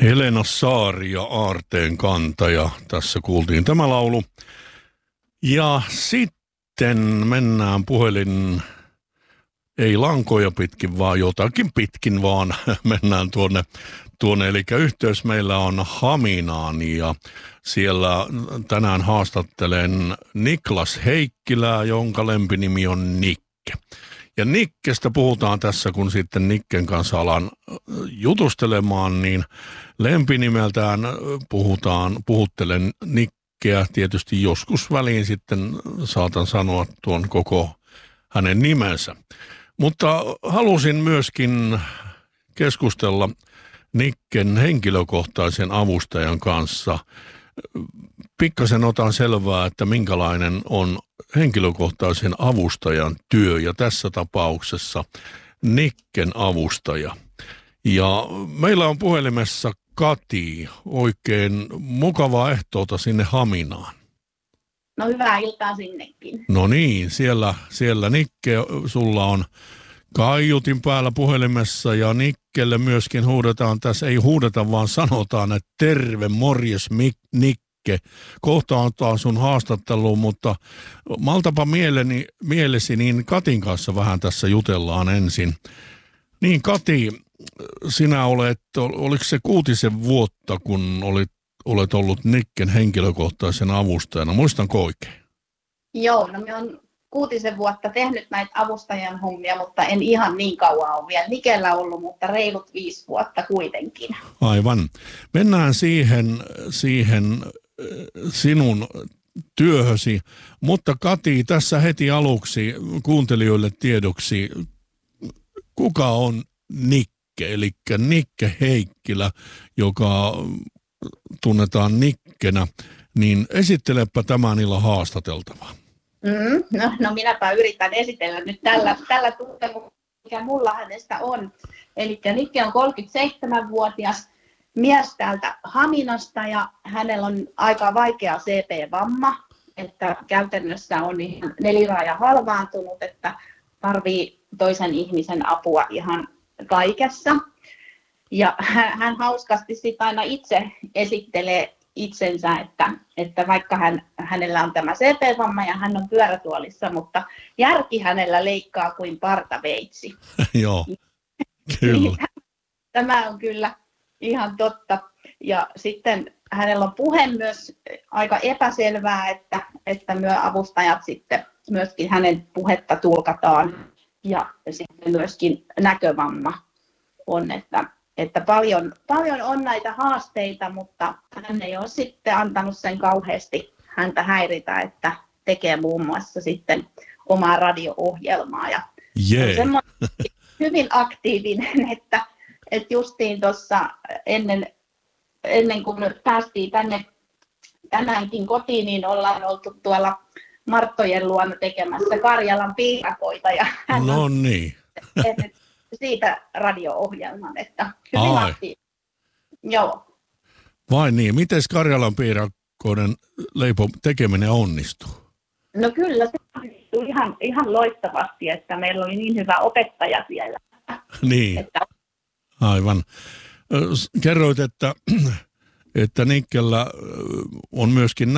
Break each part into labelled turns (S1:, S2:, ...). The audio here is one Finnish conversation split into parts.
S1: Helena Saari ja Aarteen kantaja. Tässä kuultiin tämä laulu. Ja sitten mennään ei lankoja pitkin, vaan jotakin pitkin, vaan mennään tuonne. Eli yhteys meillä on Haminaan ja siellä tänään haastattelen Niklas Heikkilää, jonka lempinimi on Nikke. Ja Nikkestä puhutaan tässä, kun sitten Nikken kanssa alan jutustelemaan, niin lempinimeltään puhuttelen Nikkeä. Tietysti joskus väliin sitten saatan sanoa tuon koko hänen nimensä. Mutta halusin myöskin keskustella Nikken henkilökohtaisen avustajan kanssa. Pikkasen otan selvää, että minkälainen on henkilökohtaisen avustajan työ ja tässä tapauksessa Nikken avustaja. Ja meillä on puhelimessa Kati. Oikein mukavaa ehtoota sinne Haminaan.
S2: No hyvää iltaa sinnekin.
S1: No niin, siellä Nikke, sulla on kaiutin päällä puhelimessa ja Nikkelle myöskin huudetaan tässä, ei huudeta vaan sanotaan, että terve, morjes Nikke. Kohta antaa sun haastatteluun, mutta maltapa mielesi, niin Katin kanssa vähän tässä jutellaan ensin. Niin Kati, sinä oliko se 6 vuotta, kun olet ollut Nikken henkilökohtaisen avustajana, muistanko oikein?
S2: Joo, no me on 6 vuotta tehnyt näitä avustajan hommia, mutta en ihan niin kauan ole vielä Nikellä ollut, mutta reilut 5 vuotta kuitenkin.
S1: Aivan. Mennään siihen sinun työhösi, mutta Kati, tässä heti aluksi kuuntelijoille tiedoksi, kuka on Nikke, eli Nikke Heikkilä, joka tunnetaan Nikkenä, niin esittelepä tämän illan haastateltavaa.
S2: No minäpä yritän esitellä nyt tällä tuntemuksella, mikä mulla hänestä on. Eli Nikke on 37-vuotias mies täältä Haminasta ja hänellä on aika vaikea CP-vamma, että käytännössä on ihan neliraaja halvaantunut, että tarvii toisen ihmisen apua ihan kaikessa. Ja hän hauskasti sitten aina itse esittelee itsensä, että vaikka hänellä on tämä CP-vamma ja hän on pyörätuolissa, mutta järki hänellä leikkaa kuin partaveitsi.
S1: Joo, kyllä.
S2: Tämä on kyllä ihan totta. Ja sitten hänellä on puhe myös aika epäselvää, että myö avustajat sitten myöskin hänen puhetta tulkataan. Ja sitten myöskin näkövamma on, että paljon on näitä haasteita, mutta hän ei ole sitten antanut sen kauheasti häntä häiritä, että tekee muun muassa sitten omaa radio-ohjelmaa. Ja on semmoinen hyvin aktiivinen, että justiin tuossa ennen kuin päästiin tänne tänäänkin kotiin, niin ollaan oltu tuolla Marttojen luona tekemässä Karjalan piirakoita. Ja hän on tehnyt siitä radio-ohjelman, että hyvin aktiivinen. Joo.
S1: Vai niin, miten Karjalan piirakoiden tekeminen onnistuu?
S2: No kyllä, se onnistuu ihan loistavasti, että meillä oli niin hyvä opettaja siellä.
S1: Niin, aivan. Kerroit, että Nikkellä on myöskin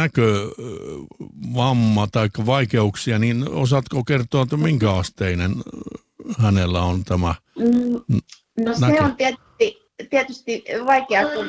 S1: näkövamma tai vaikeuksia, niin osaatko kertoa, että minkä asteinen hänellä on tämä
S2: No se on tietysti vaikea, kun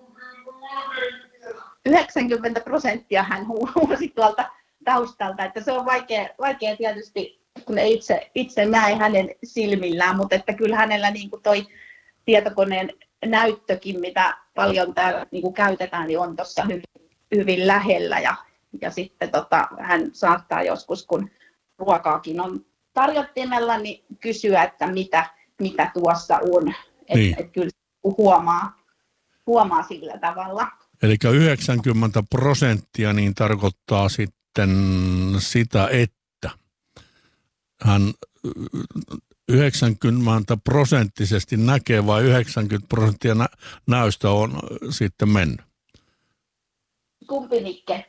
S2: 90% hän huusi tuolta taustalta, että se on vaikea tietysti, kun ei itse näe hänen silmillään, mutta että kyllä hänellä niin kuin toi tietokoneen näyttökin, mitä paljon täällä niin kuin käytetään, niin on tuossa hyvin lähellä ja sitten hän saattaa joskus, kun ruokaakin on tarjottimella, niin kysyä, että mitä tuossa on.
S1: Niin.
S2: Että kyllä huomaa sillä tavalla.
S1: Eli 90% niin tarkoittaa sitten sitä, että hän 90% näkee vai 90% näystä on sitten mennyt?
S2: Kumpi Nikke?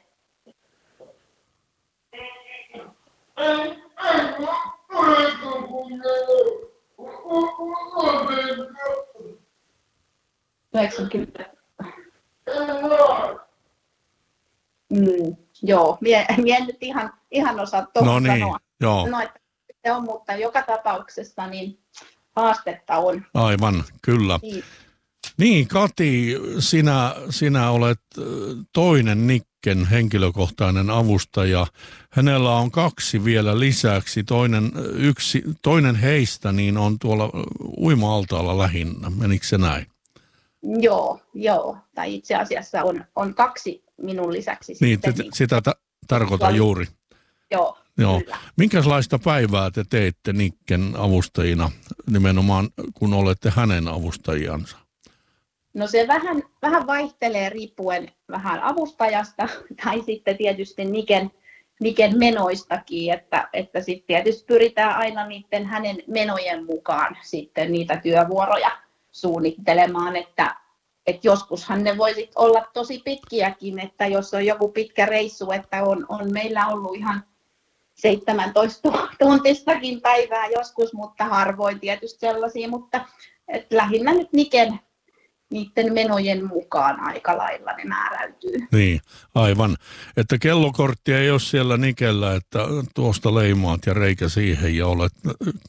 S2: Joo, mie en nyt ihan osaa tuohon
S1: No niin,
S2: sanoa.
S1: joo.
S2: No, että se on, mutta joka tapauksessa niin haastetta on.
S1: Aivan, kyllä. Niin, Kati, sinä olet toinen Nikken henkilökohtainen avustaja. Hänellä on 2 vielä lisäksi. Toinen heistä niin on tuolla uima-altaalla lähinnä. Menikö se näin?
S2: Joo. Tai itse asiassa on 2 minun lisäksi.
S1: Niin,
S2: sitten,
S1: sitä tarkoitan juuri.
S2: Joo. Kyllä.
S1: Minkälaista päivää te teette Nikken avustajina, nimenomaan kun olette hänen avustajansa?
S2: No se vähän vaihtelee riippuen vähän avustajasta tai sitten tietysti Niken menoistakin, että sitten tietysti pyritään aina niiden hänen menojen mukaan sitten niitä työvuoroja suunnittelemaan, että joskushan ne voisi olla tosi pitkiäkin, että jos on joku pitkä reissu, että on meillä ollut ihan 17-tuntistakin päivää joskus, mutta harvoin tietysti sellaisia, mutta lähinnä nyt niiden menojen mukaan aika lailla ne määräytyy.
S1: Niin, aivan. Että kellokorttia ei ole siellä Nikellä, että tuosta leimaat ja reikä siihen ja olet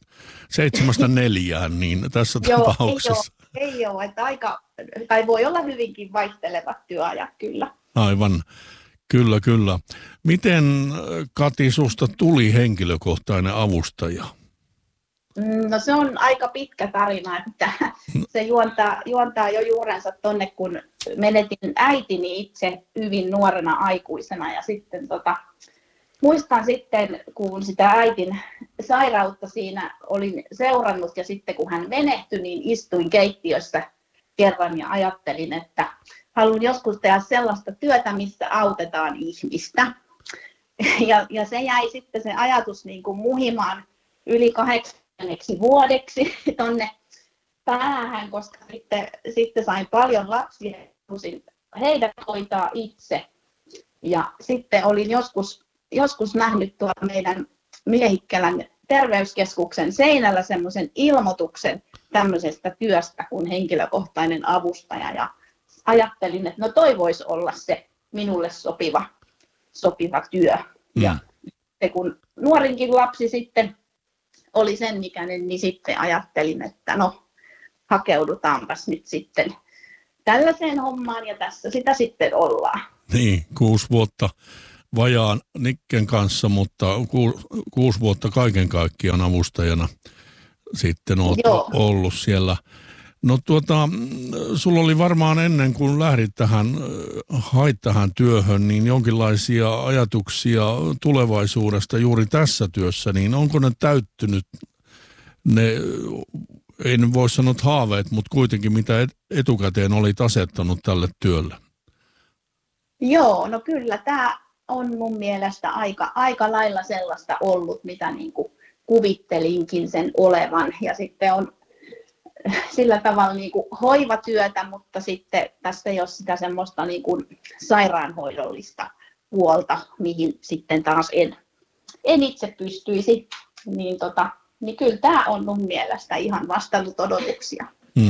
S1: 7-4, niin tässä tapauksessa.
S2: Ei ole, että tai voi olla hyvinkin vaihtelevat työajat kyllä.
S1: Aivan, kyllä. Miten Kati susta tuli henkilökohtainen avustaja?
S2: No se on aika pitkä tarina, että se juontaa jo juurensa tonne, kun menetin äitini itse hyvin nuorena aikuisena ja sitten muistan sitten, kun sitä äitin sairautta siinä olin seurannut ja sitten kun hän menehtyi, niin istuin keittiössä kerran ja ajattelin, että haluan joskus tehdä sellaista työtä, missä autetaan ihmistä. Ja se jäi sitten se ajatus niin kuin muhimaan yli 8 vuodeksi tonne päähän, koska sitten sain paljon lapsia, halusin heidät hoitaa itse. Ja sitten olin joskus nähnyt tuolla meidän Miehikkälän terveyskeskuksen seinällä semmoisen ilmoituksen tämmöisestä työstä kuin henkilökohtainen avustaja. Ja ajattelin, että no toi voisi olla se minulle sopiva työ. Ja kun nuorinkin lapsi sitten oli sen ikäinen, niin sitten ajattelin, että no hakeudutaanpas nyt sitten tällaiseen hommaan ja tässä sitä sitten ollaan.
S1: Niin, 6 vuotta vajaan Nikken kanssa, mutta 6 vuotta kaiken kaikkiaan avustajana sitten olet ollut siellä. No sulla oli varmaan ennen kuin lähdit hait tähän työhön, niin jonkinlaisia ajatuksia tulevaisuudesta juuri tässä työssä, niin onko ne täyttynyt ne, en voi sanoa haaveet, mutta kuitenkin mitä etukäteen olit asettanut tälle työlle?
S2: Joo, no kyllä tämä on mun mielestä aika lailla sellaista ollut, mitä niin kuin kuvittelinkin sen olevan ja sitten on sillä tavalla niin kuin hoivatyötä, mutta sitten tässä ei ole sitä semmoista niin kuin sairaanhoidollista puolta, mihin sitten taas en itse pystyisi, niin kyllä tämä on mun mielestä ihan vastannut odotuksia.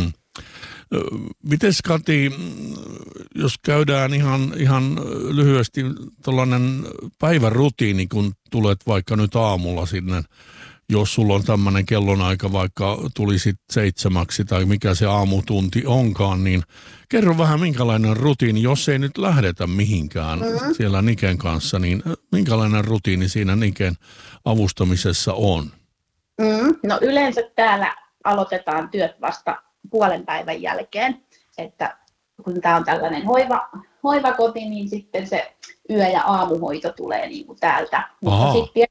S1: Mites Kati, jos käydään ihan lyhyesti tuollainen päivärutiini, kun tulet vaikka nyt aamulla sinne, jos sulla on tämmöinen kellonaika, vaikka tulisit 7 tai mikä se aamutunti onkaan, niin kerro vähän minkälainen rutiini, jos ei nyt lähdetä mihinkään siellä Niken kanssa, niin minkälainen rutiini siinä Niken avustamisessa on?
S2: No yleensä täällä aloitetaan työt vasta puolen päivän jälkeen, että kun tämä on tällainen hoivakoti, niin sitten se yö- ja aamuhoito tulee niin kuin täältä. Mutta sitten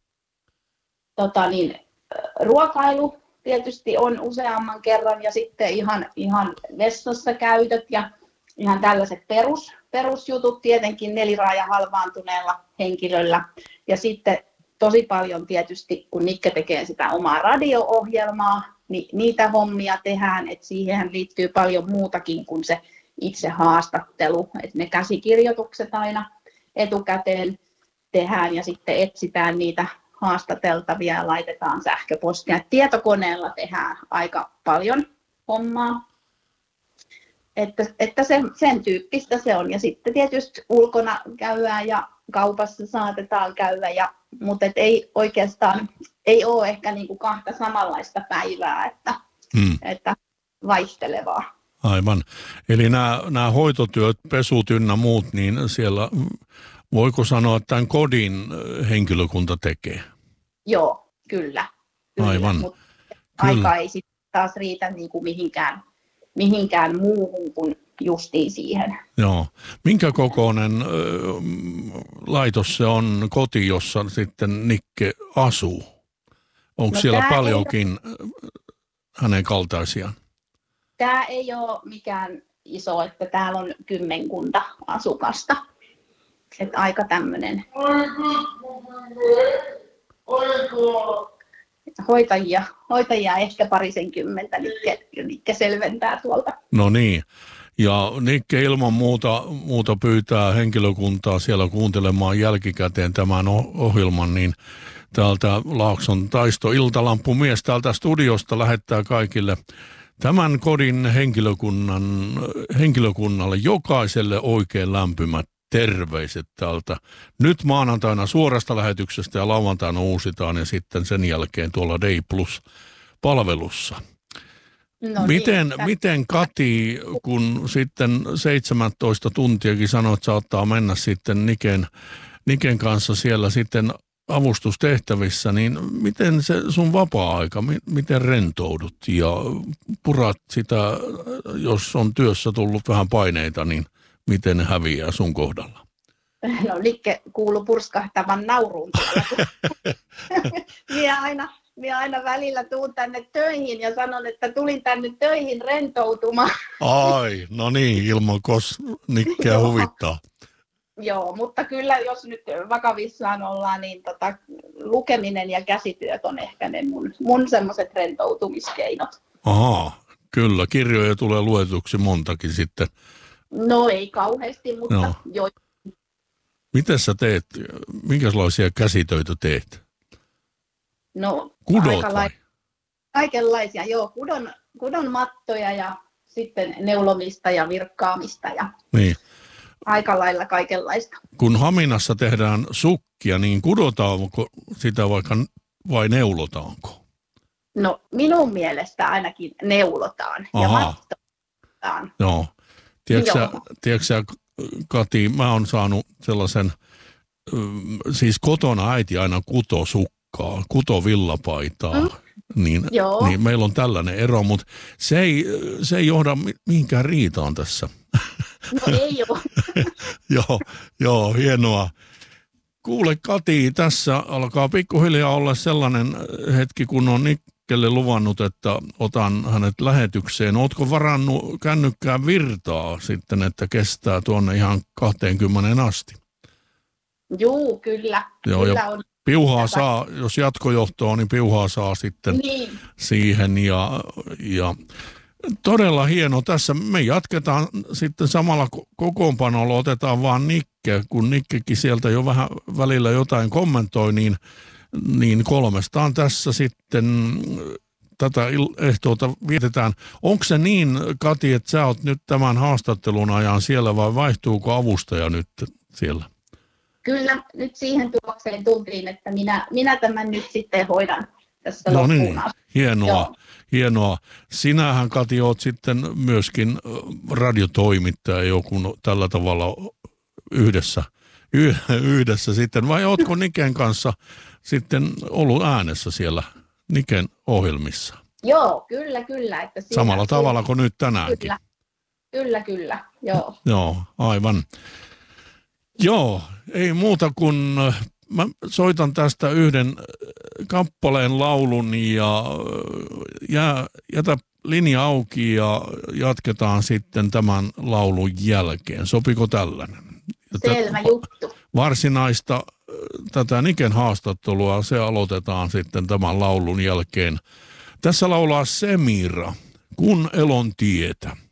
S2: ruokailu tietysti on useamman kerran ja sitten ihan vessassa käytöt ja ihan tällaiset perusjutut tietenkin neliraaja halvaantuneella henkilöllä. Ja sitten tosi paljon tietysti, kun Nikke tekee sitä omaa radio-ohjelmaa, niin niitä hommia tehdään, että siihen liittyy paljon muutakin kuin se itse haastattelu. Että ne käsikirjoitukset aina etukäteen tehdään ja sitten etsitään niitä haastateltavia ja laitetaan sähköpostia. Tietokoneella tehdään aika paljon hommaa. Että sen tyyppistä se on. Ja sitten tietysti ulkona käydään ja kaupassa saatetaan käydä, mutta ei oikeastaan ei ole ehkä niin kuin kahta samanlaista päivää, että vaihtelevaa.
S1: Aivan. Eli nämä hoitotyöt, pesut ynnä muut, niin siellä voiko sanoa, että tämän kodin henkilökunta tekee?
S2: Joo, kyllä.
S1: Aivan.
S2: Mutta aika ei sitten taas riitä niin kuin mihinkään muuhun kuin justiin siihen.
S1: Joo. Minkä kokoinen laitos se on koti, jossa sitten Nikke asuu? Onko siellä paljonkin hänen kaltaisiaan?
S2: Tämä ei ole mikään iso, että täällä on 10 asukasta. Että aika tämmöinen. Hoitajia ehkä 20, Nikke selventää tuolta.
S1: No niin. Ja Nikke ilman muuta pyytää henkilökuntaa siellä kuuntelemaan jälkikäteen tämän ohjelman, niin täältä Laakson Taisto Iltalampumies täältä studiosta lähettää kaikille tämän kodin henkilökunnalle jokaiselle oikein lämpimät terveiset täältä. Nyt maanantaina suorasta lähetyksestä ja lauantaina uusitaan ja sitten sen jälkeen tuolla Day Plus-palvelussa.
S2: No
S1: Miten Kati, kun sitten 17 tuntiakin sanoit, saattaa mennä sitten Niken kanssa siellä sitten avustustehtävissä, niin miten se sun vapaa-aika, miten rentoudut ja purat sitä, jos on työssä tullut vähän paineita, niin miten ne häviää sun kohdalla?
S2: No Nikke kuului purskahtavan nauruun. Minä aina välillä tuun tänne töihin ja sanon, että tulin tänne töihin rentoutumaan.
S1: Ai, no niin, ilman Nikkeä huvittaa.
S2: Joo, mutta kyllä jos nyt vakavissaan ollaan, niin lukeminen ja käsityöt on ehkä ne mun semmoiset rentoutumiskeinot.
S1: Aha, kyllä. Kirjoja tulee luetuksi montakin sitten.
S2: No ei kauheasti, mutta joo.
S1: Miten sä teet? Minkälaisia käsitöitä teet?
S2: No
S1: kudot
S2: kaikenlaisia, joo. Kudon mattoja ja sitten neulomista ja virkkaamista ja
S1: niin.
S2: Aika lailla kaikenlaista.
S1: Kun Haminassa tehdään sukkia, niin kudotaanko sitä vaikka vai neulotaanko?
S2: No minun mielestä ainakin neulotaan ja mattotaan.
S1: Joo. Tiedätkö sä, Kati, mä oon saanut sellaisen, siis kotona äiti aina kuto sukkaa, kuto villapaitaa. Niin meillä on tällainen ero, mutta se ei johda mihinkään riitaan tässä.
S2: No ei ole.
S1: Joo, hienoa. Kuule Kati, tässä alkaa pikkuhiljaa olla sellainen hetki, kun on Nikkelle luvannut, että otan hänet lähetykseen. Ootko varannut kännykkään virtaa sitten, että kestää tuonne ihan 20 asti?
S2: Juu, kyllä.
S1: Joo, kyllä on. Piuhaa saa, jos jatkojohtoa, niin piuhaa saa sitten siihen ja todella hieno. Tässä me jatketaan sitten samalla kokoonpanolla, otetaan vaan Nikke, kun Nikkekin sieltä jo vähän välillä jotain kommentoi, niin 3 tässä sitten tätä ehtoota vietetään. Onko se niin, Kati, että sä oot nyt tämän haastattelun ajan siellä vai vaihtuuko avustaja nyt siellä?
S2: Kyllä, nyt siihen tulokseen tultiin, että minä tämän nyt sitten hoidan tässä loppuun.
S1: Niin, hienoa. Sinähän, Kati, oot sitten myöskin radiotoimittaja joku tällä tavalla yhdessä sitten, vai ootko Niken kanssa sitten ollut äänessä siellä Niken ohjelmissa?
S2: Joo, kyllä. Että
S1: samalla tavalla kuin nyt tänäänkin.
S2: Kyllä, joo.
S1: Joo, aivan. Joo, ei muuta kuin mä soitan tästä yhden kappaleen laulun ja jätä linja auki ja jatketaan sitten tämän laulun jälkeen. Sopiko tällainen?
S2: Selvä juttu.
S1: Varsinaista tätä Niken haastattelua, se aloitetaan sitten tämän laulun jälkeen. Tässä laulaa Semira, Kun elon tietä.